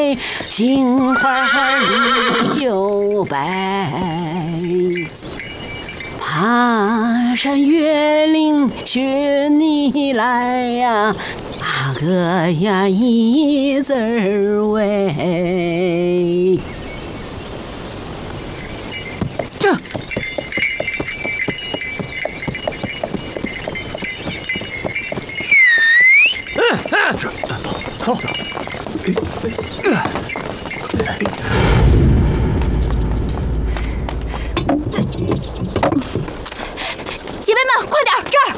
来，杏花绿就白。爬山越岭学你来呀，阿哥呀一字儿喂。这。 走。 姐妹们，快点，这儿！